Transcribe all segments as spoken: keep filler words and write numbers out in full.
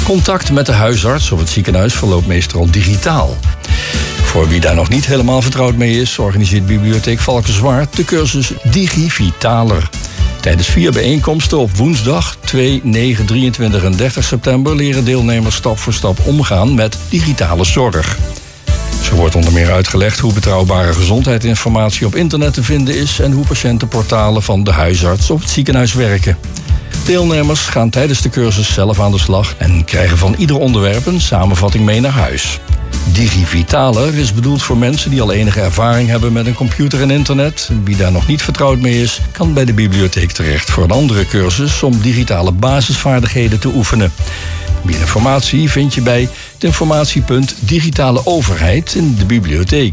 Contact met de huisarts of het ziekenhuis verloopt meestal digitaal. Voor wie daar nog niet helemaal vertrouwd mee is, organiseert Bibliotheek Valkenswaard de cursus DigiVitaler. Tijdens vier bijeenkomsten op woensdag twee, negen, drieëntwintig en dertig september leren deelnemers stap voor stap omgaan met digitale zorg. Zo wordt onder meer uitgelegd hoe betrouwbare gezondheidsinformatie op internet te vinden is en hoe patiëntenportalen van de huisarts of het ziekenhuis werken. Deelnemers gaan tijdens de cursus zelf aan de slag en krijgen van ieder onderwerp een samenvatting mee naar huis. DigiVitaler is bedoeld voor mensen die al enige ervaring hebben met een computer en internet. Wie daar nog niet vertrouwd mee is, kan bij de bibliotheek terecht voor een andere cursus om digitale basisvaardigheden te oefenen. Meer informatie vind je bij het informatiepunt Digitale Overheid in de bibliotheek.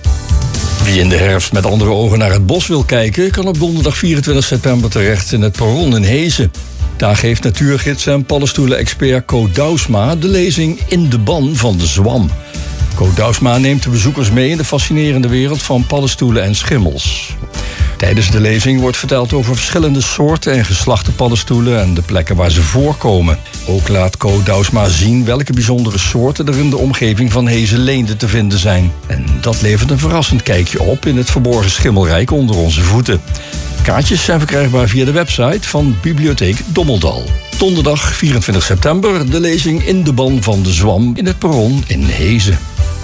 Wie in de herfst met andere ogen naar het bos wil kijken, kan op donderdag vierentwintig september terecht in het Perron in Hezen. Daar geeft natuurgids en paddenstoelen-expert Co Douwsma de lezing In de ban van de zwam. Co Douwsma neemt de bezoekers mee in de fascinerende wereld van paddenstoelen en schimmels. Tijdens de lezing wordt verteld over verschillende soorten en geslachten paddenstoelen en de plekken waar ze voorkomen. Ook laat Co Douwsma zien welke bijzondere soorten er in de omgeving van Hezen-Leende te vinden zijn. En dat levert een verrassend kijkje op in het verborgen schimmelrijk onder onze voeten. Kaartjes zijn verkrijgbaar via de website van Bibliotheek Dommeldal. Donderdag vierentwintig september de lezing In de ban van de zwam in het Perron in Hezen.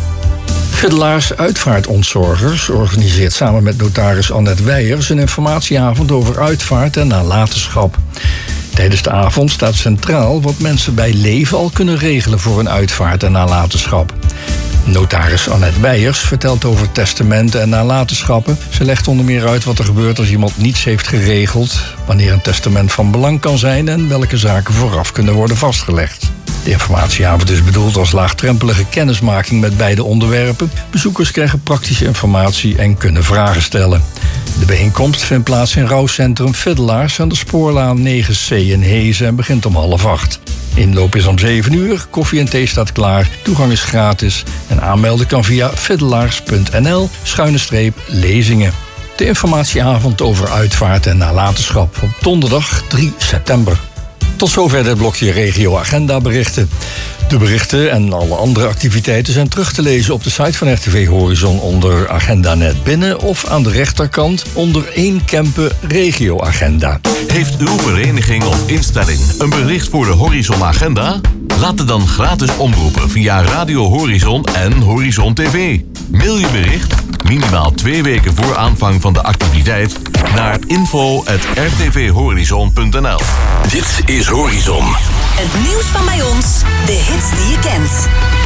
Fiddelaars Uitvaartontzorgers organiseert samen met notaris Annette Weijers een informatieavond over uitvaart en nalatenschap. Tijdens de avond staat centraal wat mensen bij leven al kunnen regelen voor een uitvaart en nalatenschap. Notaris Annette Weijers vertelt over testamenten en nalatenschappen. Ze legt onder meer uit wat er gebeurt als iemand niets heeft geregeld, wanneer een testament van belang kan zijn en welke zaken vooraf kunnen worden vastgelegd. De informatieavond is bedoeld als laagdrempelige kennismaking met beide onderwerpen. Bezoekers krijgen praktische informatie en kunnen vragen stellen. De bijeenkomst vindt plaats in rouwcentrum Fiddelaars aan de Spoorlaan negen C in Hezen en begint om half acht. Inloop is om zeven uur, koffie en thee staat klaar, toegang is gratis en aanmelden kan via fiddelaars punt n l schuine streep lezingen. De informatieavond over uitvaart en nalatenschap op donderdag drie september. Tot zover dit blokje Regio Agenda berichten. De berichten en alle andere activiteiten zijn terug te lezen op de site van R T V Horizon onder Agenda Net Binnen of aan de rechterkant onder één Kempen Regio Agenda. Heeft uw vereniging of instelling een bericht voor de Horizon Agenda? Laat het dan gratis omroepen via Radio Horizon en Horizon T V. Mail je bericht minimaal twee weken voor aanvang van de activiteit naar info at r t v horizon punt n l. Dit is Horizon. Het nieuws van bij ons, de hits die je kent.